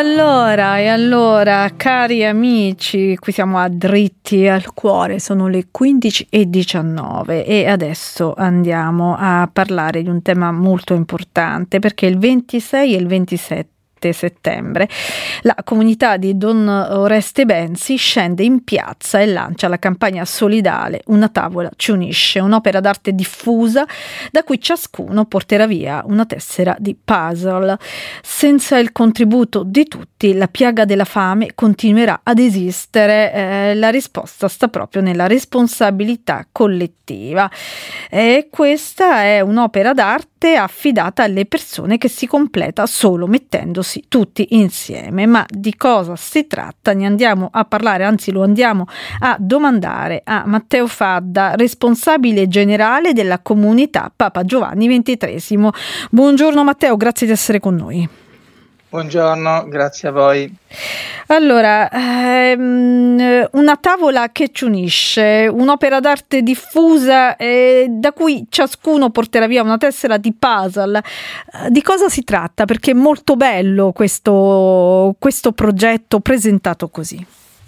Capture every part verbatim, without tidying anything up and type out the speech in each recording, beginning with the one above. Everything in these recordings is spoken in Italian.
allora, e allora, cari amici, qui siamo a Dritti al Cuore, sono le quindici e diciannove e adesso andiamo a parlare di un tema molto importante, perché il ventisei e il ventisette settembre la comunità di Don Oreste Benzi scende in piazza e lancia la campagna solidale Una tavola ci unisce, un'opera d'arte diffusa da cui ciascuno porterà via una tessera di puzzle. Senza il contributo di tutti la piaga della fame continuerà ad esistere. Eh, la risposta sta proprio nella responsabilità collettiva e questa è un'opera d'arte affidata alle persone che si completa solo mettendosi tutti insieme. Ma di cosa si tratta? Ne andiamo a parlare, anzi lo andiamo a domandare a Matteo Fadda, responsabile generale della comunità Papa Giovanni ventitreesimo. Buongiorno Matteo, grazie di essere con noi. Buongiorno, grazie a voi. Allora, ehm, una tavola che ci unisce, un'opera d'arte diffusa eh, da cui ciascuno porterà via una tessera di puzzle. Eh, di cosa si tratta? Perché è molto bello questo, questo progetto presentato così.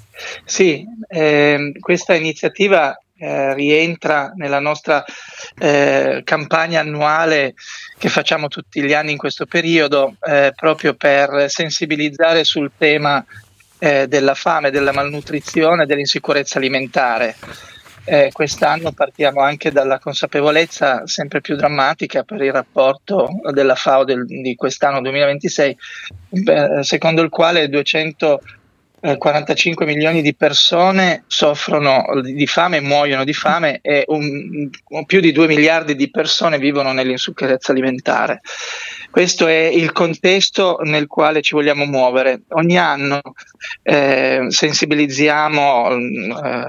Sì, eh, questa iniziativa eh, rientra nella nostra eh, campagna annuale che facciamo tutti gli anni in questo periodo, eh, proprio per sensibilizzare sul tema eh, della fame, della malnutrizione, dell'insicurezza alimentare. Eh, quest'anno partiamo anche dalla consapevolezza sempre più drammatica per il rapporto della FAO del, di quest'anno duemilaventisei, eh, secondo il quale duecentoquarantacinque milioni di persone soffrono di fame, muoiono di fame e un, più di due miliardi di persone vivono nell'insicurezza alimentare. Questo è il contesto nel quale ci vogliamo muovere. Ogni anno eh, sensibilizziamo eh,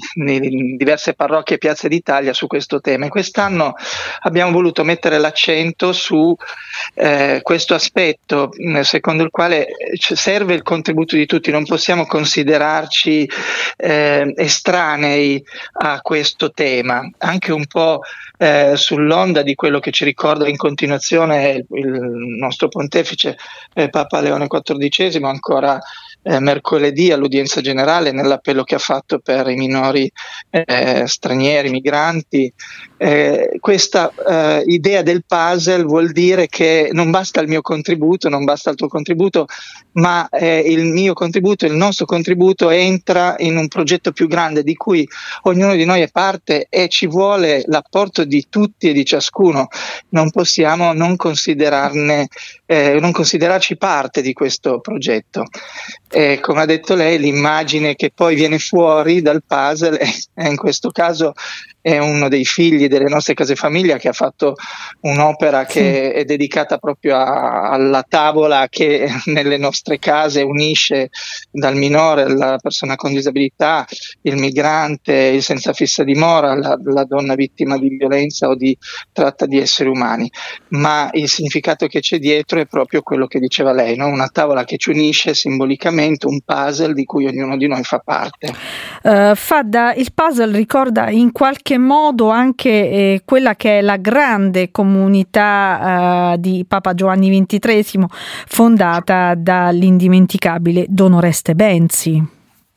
in diverse parrocchie e piazze d'Italia su questo tema e quest'anno abbiamo voluto mettere l'accento su eh, questo aspetto secondo il quale serve il contributo di tutti. Non possiamo considerarci eh, estranei a questo tema, anche un po' eh, sull'onda di quello che ci ricorda in continuazione il, il nostro pontefice eh, Papa Leone quattordicesimo ancora eh, mercoledì all'udienza generale nell'appello che ha fatto per i minori eh, stranieri, migranti. Eh, questa eh, idea del puzzle vuol dire che non basta il mio contributo, non basta il tuo contributo, ma eh, il mio contributo, il nostro contributo entra in un progetto più grande di cui ognuno di noi è parte e ci vuole l'apporto di tutti e di ciascuno. Non possiamo non considerarne, eh, non considerarci parte di questo progetto. E come ha detto lei, l'immagine che poi viene fuori dal puzzle è, è in questo caso è uno dei figli delle nostre case famiglia che ha fatto un'opera che è dedicata proprio a, alla tavola che nelle nostre case unisce dal minore alla persona con disabilità, il migrante, il senza fissa dimora, la, la donna vittima di violenza o di tratta di esseri umani. Ma il significato che c'è dietro è proprio quello che diceva lei, no? Una tavola che ci unisce simbolicamente, un puzzle di cui ognuno di noi fa parte. Uh, Fadda, il puzzle ricorda in qualche modo anche eh, quella che è la grande comunità uh, di Papa Giovanni ventitreesimo fondata dall'indimenticabile Don Oreste Benzi.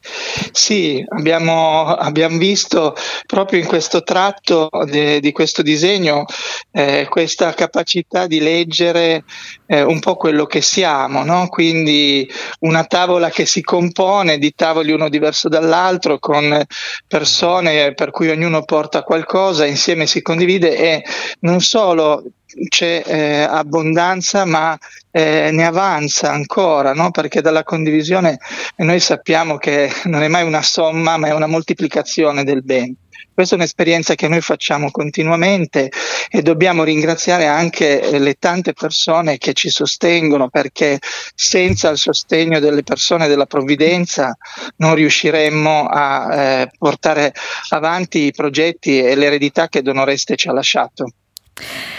Sì, abbiamo, abbiamo visto proprio in questo tratto de, di questo disegno eh, questa capacità di leggere eh, un po' quello che siamo, no? Quindi una tavola che si compone di tavoli uno diverso dall'altro, con persone per cui ognuno porta qualcosa, insieme si condivide e non solo c'è eh, abbondanza ma eh, ne avanza ancora, no? Perché dalla condivisione noi sappiamo che non è mai una somma ma è una moltiplicazione del bene. Questa è un'esperienza che noi facciamo continuamente e dobbiamo ringraziare anche le tante persone che ci sostengono, perché senza il sostegno delle persone della provvidenza non riusciremmo a eh, portare avanti i progetti e l'eredità che Don Oreste ci ha lasciato.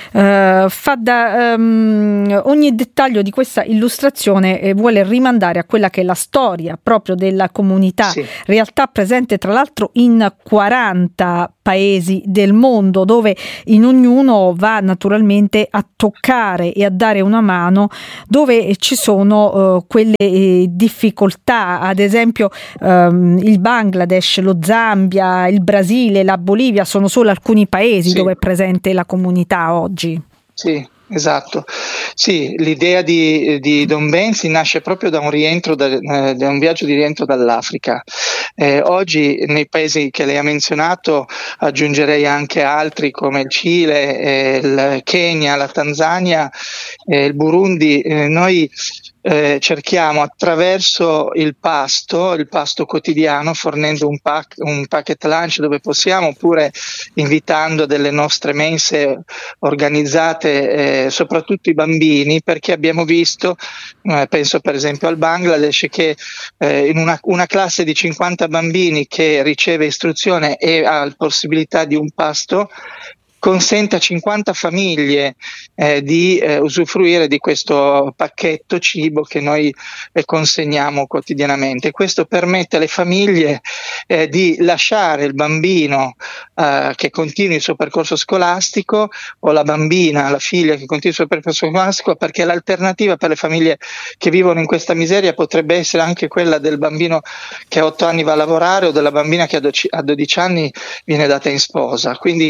Uh, fa da um, ogni dettaglio di questa illustrazione eh, vuole rimandare a quella che è la storia proprio della comunità, sì. Realtà presente tra l'altro in quaranta paesi del mondo, dove in ognuno va naturalmente a toccare e a dare una mano dove ci sono uh, quelle eh, difficoltà, ad esempio um, il Bangladesh, lo Zambia, il Brasile, la Bolivia sono solo alcuni paesi, sì. Dove è presente la comunità oggi. Sì, esatto. Sì, l'idea di, di Don Benzi nasce proprio da un rientro, da, eh, da un viaggio di rientro dall'Africa. Eh, oggi nei paesi che lei ha menzionato aggiungerei anche altri come il Cile, eh, il Kenya, la Tanzania, eh, il Burundi. Eh, noi Eh, cerchiamo attraverso il pasto, il pasto quotidiano, fornendo un, pack, un packet lunch dove possiamo, oppure invitando delle nostre mense organizzate, eh, soprattutto i bambini, perché abbiamo visto, eh, penso per esempio al Bangladesh, che eh, in una, una classe di cinquanta bambini che riceve istruzione e ha la possibilità di un pasto, consente a cinquanta famiglie eh, di eh, usufruire di questo pacchetto cibo che noi eh, consegniamo quotidianamente. Questo permette alle famiglie eh, di lasciare il bambino eh, che continui il suo percorso scolastico, o la bambina, la figlia che continui il suo percorso scolastico, perché l'alternativa per le famiglie che vivono in questa miseria potrebbe essere anche quella del bambino che a otto anni va a lavorare, o della bambina che a dodici anni viene data in sposa. Quindi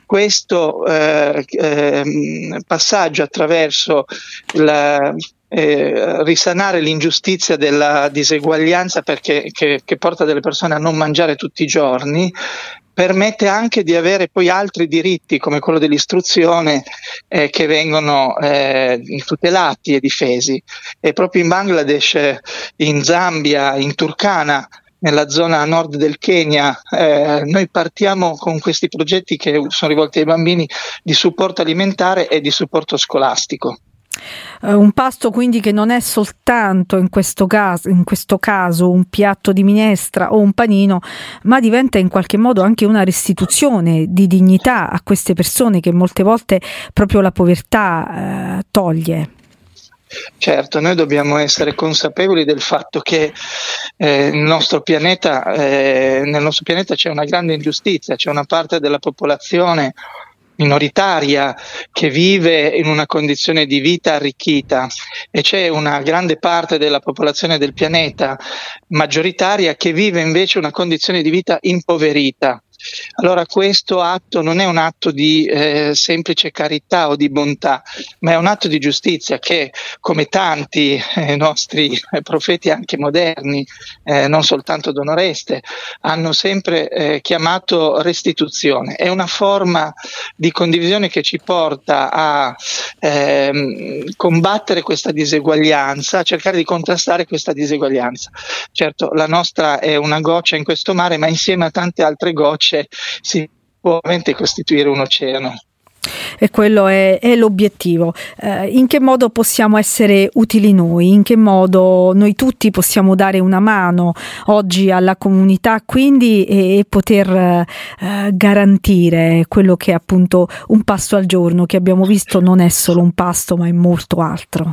questo eh, eh, passaggio attraverso la, eh, risanare l'ingiustizia della diseguaglianza, perché che, che porta delle persone a non mangiare tutti i giorni, permette anche di avere poi altri diritti come quello dell'istruzione eh, che vengono eh, tutelati e difesi. E proprio in Bangladesh, in Zambia, in Turkana, nella zona nord del Kenya, eh, noi partiamo con questi progetti che sono rivolti ai bambini di supporto alimentare e di supporto scolastico. Uh, un pasto quindi che non è soltanto in questo caso, in questo caso un piatto di minestra o un panino, ma diventa in qualche modo anche una restituzione di dignità a queste persone che molte volte proprio la povertà uh, toglie. Certo, noi dobbiamo essere consapevoli del fatto che eh, il nostro pianeta, eh, nel nostro pianeta c'è una grande ingiustizia, c'è una parte della popolazione minoritaria che vive in una condizione di vita arricchita, e c'è una grande parte della popolazione del pianeta maggioritaria che vive invece una condizione di vita impoverita. Allora questo atto non è un atto di eh, semplice carità o di bontà, ma è un atto di giustizia che, come tanti eh, nostri eh, profeti anche moderni, eh, non soltanto Don Oreste, hanno sempre eh, chiamato restituzione. È una forma di condivisione che ci porta a ehm, combattere questa diseguaglianza, a cercare di contrastare questa diseguaglianza. Certo, la nostra è una goccia in questo mare, ma insieme a tante altre gocce si può veramente costituire un oceano. E quello è, è l'obiettivo. Eh, in che modo possiamo essere utili noi? In che modo noi tutti possiamo dare una mano oggi alla comunità, quindi, e, e poter eh, garantire quello che è appunto un pasto al giorno, che abbiamo visto non è solo un pasto, ma è molto altro.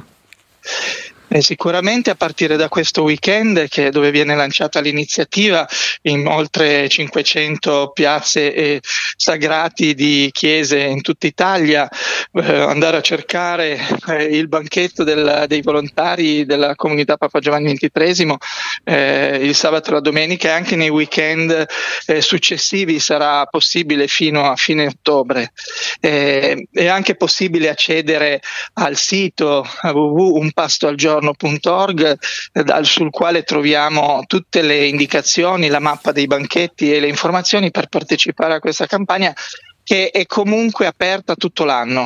Eh, sicuramente a partire da questo weekend, che dove viene lanciata l'iniziativa in oltre cinquecento piazze e sagrati di chiese in tutta Italia, eh, andare a cercare eh, il banchetto del, dei volontari della comunità Papa Giovanni ventitreesimo eh, il sabato e la domenica, e anche nei weekend eh, successivi sarà possibile fino a fine ottobre. Eh, è anche possibile accedere al sito w w w punto un pasto al giorno punto org, eh, sul quale troviamo tutte le indicazioni, la mappa dei banchetti e le informazioni per partecipare a questa campagna, che è comunque aperta tutto l'anno.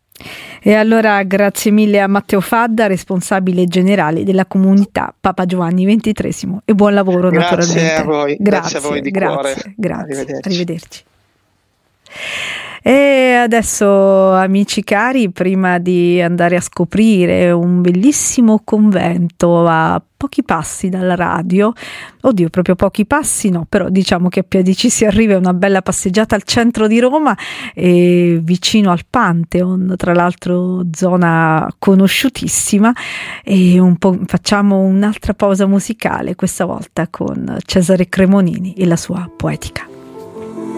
E allora grazie mille a Matteo Fadda, responsabile generale della comunità Papa Giovanni ventitreesimo, e buon lavoro. Grazie naturalmente. a voi, grazie, grazie a voi di grazie, cuore. Grazie, Arrivederci. arrivederci. E adesso, amici cari, prima di andare a scoprire un bellissimo convento a pochi passi dalla radio, oddio proprio pochi passi no, però diciamo che a piedi ci si arriva, è una bella passeggiata al centro di Roma e vicino al Pantheon, tra l'altro zona conosciutissima, e un po' facciamo un'altra pausa musicale, questa volta con Cesare Cremonini e la sua Poetica.